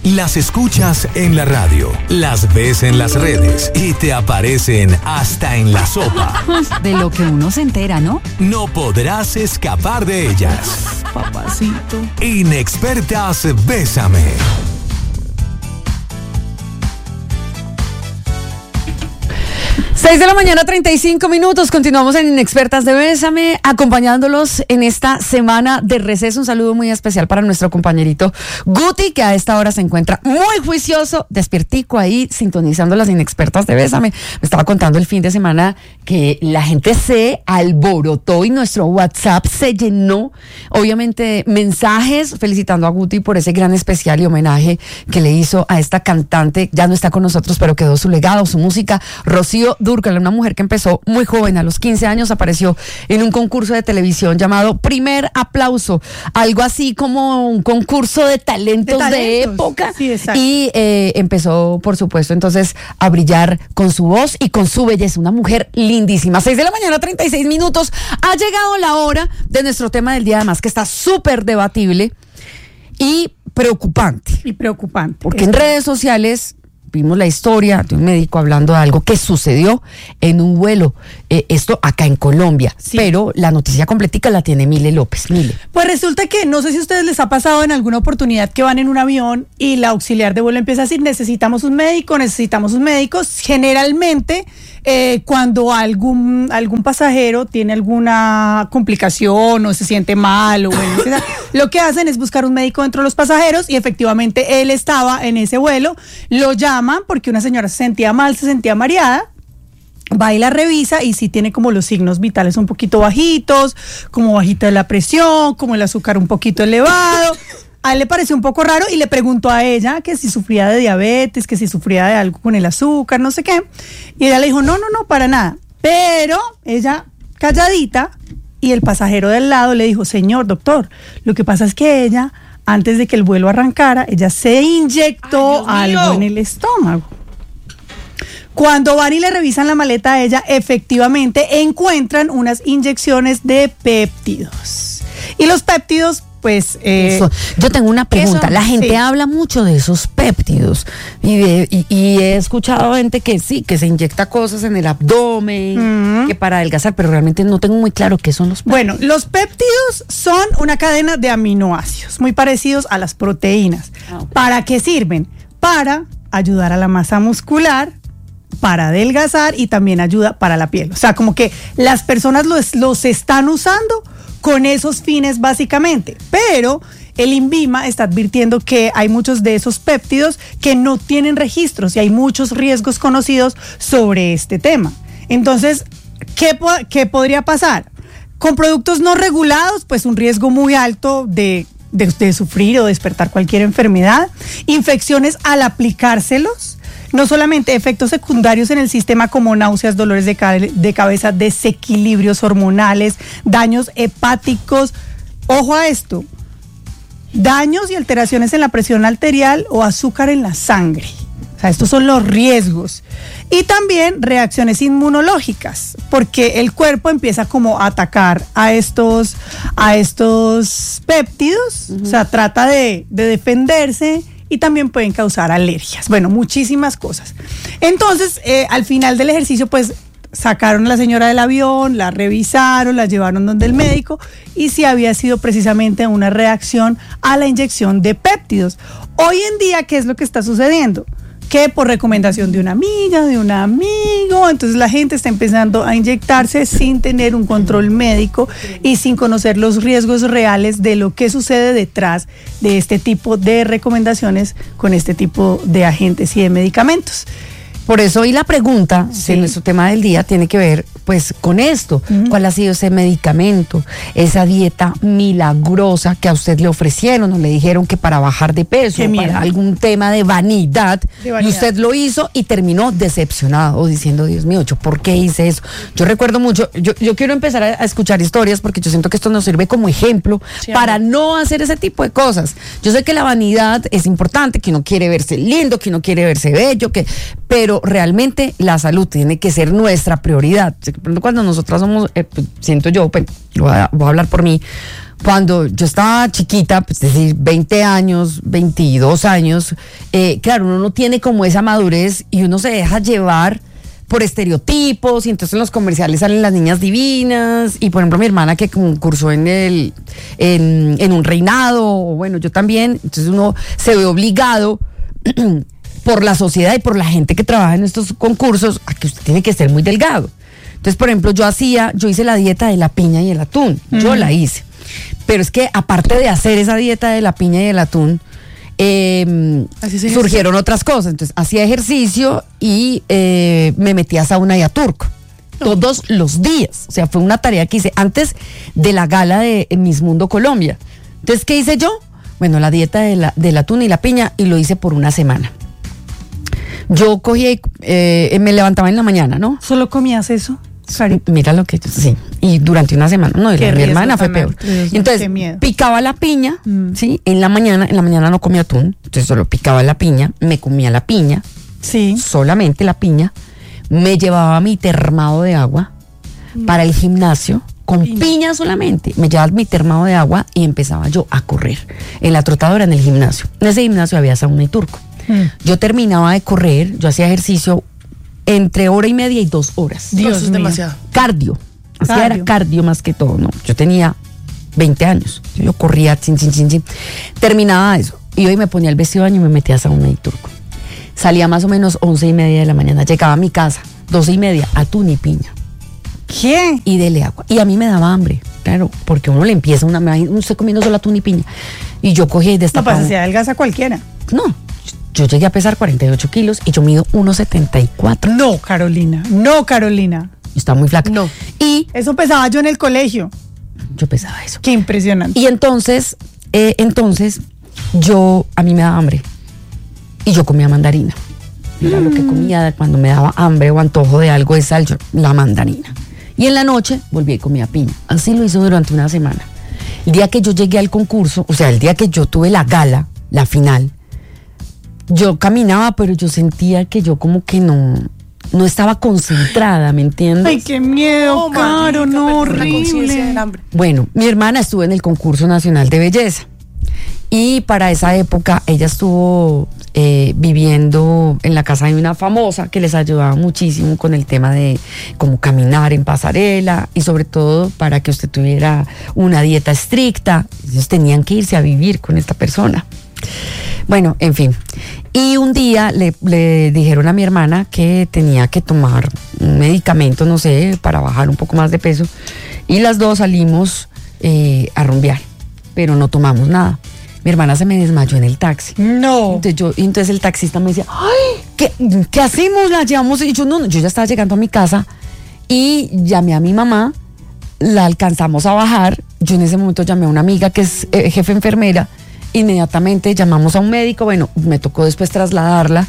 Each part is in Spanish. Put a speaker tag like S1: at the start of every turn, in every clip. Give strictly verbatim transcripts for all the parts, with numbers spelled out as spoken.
S1: Las escuchas en la radio, las ves en las redes y te aparecen hasta en la sopa.
S2: De lo que uno se entera, ¿no?
S1: No podrás escapar de ellas.
S2: Papacito.
S1: Inexpertas Bésame.
S2: seis de la mañana, treinta y cinco minutos. Continuamos en Inexpertas de Bésame, acompañándolos en esta semana de receso. Un saludo muy especial para nuestro compañerito Guti, que a esta hora se encuentra muy juicioso, despiertico ahí, sintonizando las Inexpertas de Bésame. Me estaba contando el fin de semana que la gente se alborotó y nuestro WhatsApp se llenó, obviamente, mensajes felicitando a Guti por ese gran especial y homenaje que le hizo a esta cantante. Ya no está con nosotros, pero quedó su legado, su música. Rocío Dúrcal, una mujer que empezó muy joven, a los quince años apareció en un concurso de televisión llamado Primer Aplauso, algo así como un concurso de talentos de, talentos. de época.
S3: Sí, exacto.
S2: Y eh, empezó, por supuesto, entonces a brillar con su voz y con su belleza, una mujer lindísima. seis de la mañana, treinta y seis minutos. Ha llegado la hora de nuestro tema del día, además que está súper debatible y preocupante.
S3: Y preocupante.
S2: Porque en redes sociales vimos la historia de un médico hablando de algo que sucedió en un vuelo, eh, esto acá en Colombia, sí. Pero la noticia completica la tiene Mile López. Mile.
S3: Pues resulta que, no sé si a ustedes les ha pasado en alguna oportunidad que van en un avión y la auxiliar de vuelo empieza a decir, necesitamos un médico, necesitamos un médico. Generalmente, eh, cuando algún, algún pasajero tiene alguna complicación o se siente mal, o bueno, lo que hacen es buscar un médico dentro de los pasajeros, y efectivamente él estaba en ese vuelo, lo llaman porque una señora se sentía mal, se sentía mareada, va y la revisa y sí tiene como los signos vitales un poquito bajitos, como bajita de la presión, como el azúcar un poquito elevado. A él le pareció un poco raro y le preguntó a ella que si sufría de diabetes, que si sufría de algo con el azúcar, no sé qué. Y ella le dijo, no, no, no, para nada. Pero ella calladita, y el pasajero del lado le dijo, señor doctor, lo que pasa es que ella, antes de que el vuelo arrancara, ella se inyectó Ay, algo en el estómago. Cuando van y le revisan la maleta a ella, efectivamente encuentran unas inyecciones de péptidos. Y los péptidos, pues... Eh,
S2: Eso. Yo tengo una pregunta. Eso, la gente sí. habla mucho de esos péptidos y, de, y, y he escuchado gente que sí, que se inyecta cosas en el abdomen, uh-huh. que para adelgazar, pero realmente no tengo muy claro qué son los péptidos.
S3: Bueno, los péptidos son una cadena de aminoácidos muy parecidos a las proteínas. Ah, okay. ¿Para qué sirven? Para ayudar a la masa muscular, para adelgazar y también ayuda para la piel. O sea, como que las personas los, los están usando con esos fines básicamente, pero el INVIMA está advirtiendo que hay muchos de esos péptidos que no tienen registros y hay muchos riesgos conocidos sobre este tema. Entonces, ¿qué, qué podría pasar? Con productos no regulados, pues un riesgo muy alto de, de, de sufrir o despertar cualquier enfermedad, infecciones al aplicárselos, no solamente efectos secundarios en el sistema como náuseas, dolores de, ca- de cabeza, desequilibrios hormonales, daños hepáticos. Ojo a esto, daños y alteraciones en la presión arterial o azúcar en la sangre. O sea, estos son los riesgos. Y también reacciones inmunológicas, porque el cuerpo empieza como a atacar a estos, a estos péptidos, uh-huh. o sea, trata de, de defenderse. Y también pueden causar alergias. Bueno, muchísimas cosas. Entonces, eh, al final del ejercicio, pues, sacaron a la señora del avión, la revisaron, la llevaron donde el médico, y si había sido precisamente una reacción a la inyección de péptidos. Hoy en día, ¿qué es lo que está sucediendo? Que por recomendación de una amiga, de un amigo, entonces la gente está empezando a inyectarse sin tener un control médico y sin conocer los riesgos reales de lo que sucede detrás de este tipo de recomendaciones con este tipo de agentes y de medicamentos.
S2: Por eso hoy la pregunta,
S3: sí.
S2: en nuestro tema del día, tiene que ver pues con esto. Uh-huh. ¿Cuál ha sido ese medicamento, esa dieta milagrosa que a usted le ofrecieron o le dijeron que para bajar de peso, para algún tema de vanidad, de vanidad, y usted lo hizo y terminó decepcionado o diciendo, Dios mío, ¿yo por qué hice eso? Yo recuerdo mucho, yo, yo quiero empezar a, a escuchar historias porque yo siento que esto nos sirve como ejemplo sí, para no hacer ese tipo de cosas. Yo sé que la vanidad es importante, que uno quiere verse lindo, que uno quiere verse bello, que, pero realmente la salud tiene que ser nuestra prioridad. Cuando nosotras somos, eh, siento yo, pues, voy a, voy a hablar por mí, cuando yo estaba chiquita, pues, es decir, veinte años, veintidós años, eh, claro, uno no tiene como esa madurez y uno se deja llevar por estereotipos, y entonces en los comerciales salen las niñas divinas, y por ejemplo mi hermana que concursó en el en, en un reinado, o bueno, yo también, entonces uno se ve obligado por la sociedad y por la gente que trabaja en estos concursos a que usted tiene que ser muy delgado. Entonces, por ejemplo, yo hacía, yo hice la dieta de la piña y el atún, mm. yo la hice, pero es que aparte de hacer esa dieta de la piña y el atún, Eh, surgieron otras cosas. Entonces hacía ejercicio y eh, me metía a sauna y a turco todos los días. O sea, fue una tarea que hice antes de la gala de Miss Mundo Colombia. Entonces, ¿qué hice yo? Bueno, la dieta de la, del atún y la piña, y lo hice por una semana. Yo cogía, eh, me levantaba en la mañana, ¿no?
S3: ¿Solo comías eso?
S2: Cari. Mira lo que yo, sí, y durante una semana, no, y la, mi hermana fue peor.
S3: Dios,
S2: entonces, picaba la piña, mm. sí, en la mañana, en la mañana no comía atún, entonces solo picaba la piña, me comía la piña,
S3: sí,
S2: solamente la piña, me llevaba mi termado de agua mm. para el gimnasio, con piña. piña solamente, me llevaba mi termado de agua y empezaba yo a correr en la trotadora en el gimnasio. En ese gimnasio había sauna y turco. Mm. Yo terminaba de correr, yo hacía ejercicio entre hora y media y dos horas.
S4: Dios, es demasiado.
S2: Cardio. Así cardio. Era cardio más que todo, ¿no? Yo tenía veinte años. Yo corría, chin, chin, chin, chin. Terminaba eso. Y hoy me ponía el vestido de baño y me metía a sauna y turco. Salía más o menos once y media de la mañana. Llegaba a mi casa, doce y media, atún y piña.
S3: ¿Qué?
S2: Y dele agua. Y a mí me daba hambre, claro, porque uno le empieza una... Uno está comiendo solo atún y piña. Y yo cogía y destapaba.
S3: No, pues se adelgaza cualquiera.
S2: No. Yo llegué a pesar cuarenta y ocho kilos y yo mido uno setenta y cuatro.
S3: No, Carolina, no, Carolina.
S2: Está muy flaca.
S3: No.
S2: Y
S3: eso pesaba yo en el colegio.
S2: Yo pesaba eso.
S3: Qué impresionante.
S2: Y entonces, eh, entonces, yo, a mí me daba hambre. Y yo comía mandarina. Era mm. lo que comía cuando me daba hambre o antojo de algo de sal, yo, la mandarina. Y en la noche volví y comía piña. Así lo hice durante una semana. El día que yo llegué al concurso, o sea, el día que yo tuve la gala, la final, yo caminaba, pero yo sentía que yo como que no, no estaba concentrada, ¿me entiendes?
S3: Ay, qué miedo, oh, Caro, no, horrible.
S2: Bueno, mi hermana estuvo en el concurso nacional de belleza y para esa época ella estuvo eh, viviendo en la casa de una famosa que les ayudaba muchísimo con el tema de cómo caminar en pasarela y sobre todo para que usted tuviera una dieta estricta. Ellos tenían que irse a vivir con esta persona. Bueno, en fin. Y un día le, le dijeron a mi hermana que tenía que tomar un medicamento, no sé, para bajar un poco más de peso. Y las dos salimos eh, a rumbear, pero no tomamos nada. Mi hermana se me desmayó en el taxi.
S3: No.
S2: Entonces, yo, entonces el taxista me decía, ay, ¿qué, ¿qué hacemos? ¿La llevamos? Y yo, no, no, yo ya estaba llegando a mi casa y llamé a mi mamá, la alcanzamos a bajar. Yo en ese momento llamé a una amiga que es eh, jefe enfermera. Inmediatamente llamamos a un médico, bueno, me tocó después trasladarla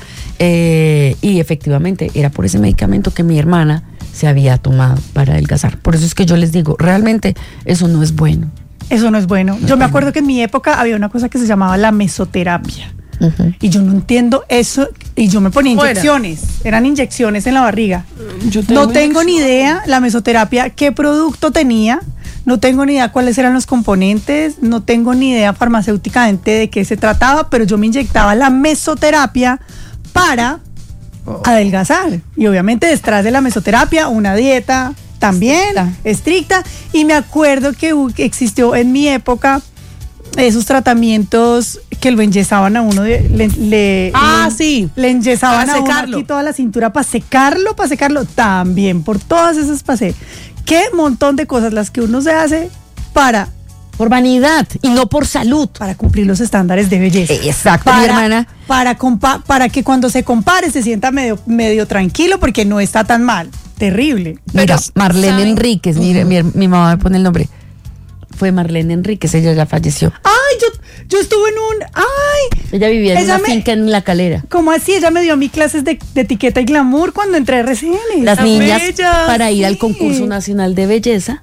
S2: eh, y efectivamente era por ese medicamento que mi hermana se había tomado para adelgazar. Por eso es que yo les digo, realmente eso no es bueno.
S3: Eso no es bueno. Yo me acuerdo que en mi época había una cosa que se llamaba la mesoterapia. Uh-huh. Y yo no entiendo eso. Y yo me ponía inyecciones. Fuera. Eran inyecciones en la barriga. Yo tengo no tengo ni idea la mesoterapia, qué producto tenía. No tengo ni idea cuáles eran los componentes, no tengo ni idea farmacéuticamente de qué se trataba, pero yo me inyectaba la mesoterapia para oh. adelgazar. Y obviamente detrás de la mesoterapia una dieta también estricta. estricta. Y me acuerdo que existió en mi época esos tratamientos que lo enyesaban a uno, de, le, le,
S4: ah,
S3: le,
S4: sí.
S3: le enyesaban
S4: para
S3: a uno aquí toda la cintura para secarlo, para secarlo, también por todas esas pasé. Qué montón de cosas las que uno se hace para...
S2: Por vanidad y no por salud.
S3: Para cumplir los estándares de belleza.
S2: Exacto,
S3: para,
S2: mi hermana.
S3: Para, compa- para que cuando se compare se sienta medio, medio tranquilo porque no está tan mal. Terrible.
S2: Mira, pero, Marlene ¿sabe? Enríquez, uh-huh. mi, mi, mi mamá me pone el nombre. Fue Marlene Enríquez, ella ya falleció.
S3: Ay, yo, yo estuve en un... Ay.
S2: Ella vivía en ella una me, finca en La Calera.
S3: ¿Cómo así? Ella me dio a mí clases de, de etiqueta y glamour cuando entré a R C N.
S2: Las niñas bella, para ir sí. al concurso nacional de belleza.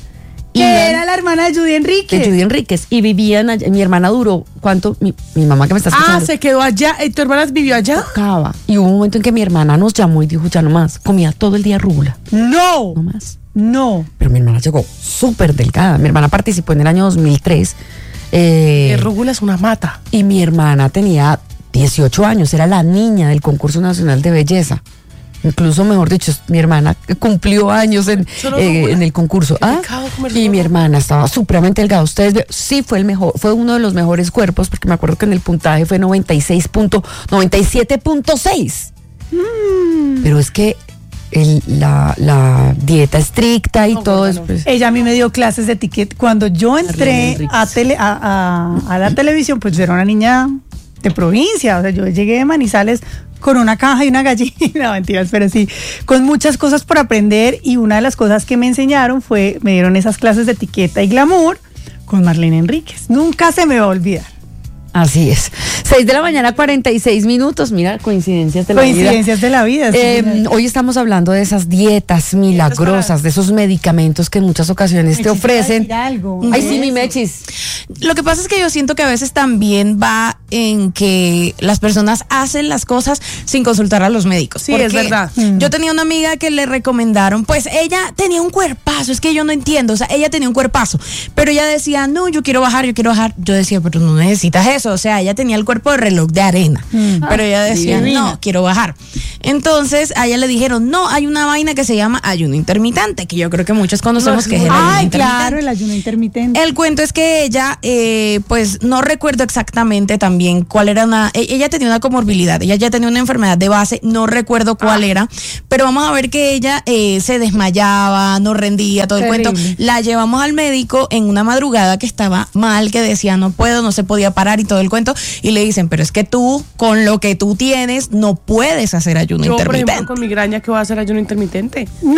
S3: Que era la hermana de Judy Enríquez.
S2: De Judy Enríquez. Y vivían allá. Mi hermana duró, ¿cuánto? Mi, mi mamá que me está escuchando.
S4: Ah, se quedó allá. ¿Tu hermana vivió allá?
S2: Tocaba. Y hubo un momento en que mi hermana nos llamó y dijo, ya no más. Comía todo el día rúgula.
S3: No.
S2: No más.
S3: No.
S2: Pero mi hermana llegó súper delgada. Mi hermana participó en el año dos mil tres. Eh,
S4: El rúgula es una mata.
S2: y mi hermana tenía dieciocho años, era la niña del concurso nacional de belleza. Incluso, mejor dicho, mi hermana cumplió años en,
S4: Solo
S2: eh,
S4: rúgula.
S2: en el concurso.
S4: Qué
S2: ¿Ah?
S4: pecado comer
S2: Y mi
S4: rúgula.
S2: hermana estaba supremamente delgada. Ustedes ve- sí fue el mejor, fue uno de los mejores cuerpos, porque me acuerdo que en el puntaje fue noventa y seis punto noventa y siete punto seis. Pero es que el- la, la dieta estricta y
S4: No,
S2: todo
S4: gorda,
S2: eso.
S4: no.
S2: Pues,
S3: Ella a mí me dio clases de etiqueta. Cuando yo entré
S2: Enríquez.
S3: a, tele, a, a- a la televisión, pues yo era una niña de provincia. O sea, yo llegué de Manizales con una caja y una gallina. No, mentiras, pero sí, con muchas cosas por aprender. Y una de las cosas que me enseñaron fue, me dieron esas clases de etiqueta y glamour con Marlene Enríquez. Nunca se me va a olvidar.
S2: así es. seis de la mañana, cuarenta y seis minutos. Mira, coincidencias de la vida.
S3: Coincidencias de la vida. sí,
S2: Eh,
S3: señora.
S2: hoy estamos hablando de esas dietas milagrosas, de esos medicamentos que en muchas ocasiones te
S3: Mechis, iba a
S2: ofrecen.
S3: decir algo.
S2: Ay, sí,
S3: Eso.
S2: mi Mechis.
S5: Lo que pasa es que yo siento que a veces también va en que las personas hacen las cosas sin consultar a los médicos.
S4: Sí,
S5: Porque
S4: es verdad.
S3: Mm.
S5: Yo tenía una amiga que le recomendaron, pues ella tenía un cuerpazo, es que yo no entiendo, o sea, ella tenía un cuerpazo, pero ella decía, no, yo quiero bajar, yo quiero bajar. Yo decía, pero no necesitas eso, o sea, ella tenía el cuerpo de reloj de arena, pero ella decía,
S3: divina.
S5: no, quiero bajar. Entonces a ella le dijeron, no, hay una vaina que se llama ayuno intermitente, que yo creo que muchos conocemos
S4: No,
S5: que es el ayuno
S3: Ay,
S5: intermitente.
S3: claro, el ayuno intermitente.
S5: El cuento es que ella, eh, pues no recuerdo exactamente también cuál era una, e- ella tenía una comorbilidad, ella ya tenía una enfermedad de base, no recuerdo cuál era, pero vamos a ver que ella eh, se desmayaba, no rendía, todo el
S3: Terrible.
S5: cuento. La llevamos al médico en una madrugada que estaba mal, que decía no puedo, no se podía parar y todo el cuento, y le dicen, pero es que tú, con lo que tú tienes, no puedes hacer ayuno
S4: Yo, por
S5: intermitente.
S4: ejemplo, con migraña, ¿qué voy a hacer ayuno intermitente?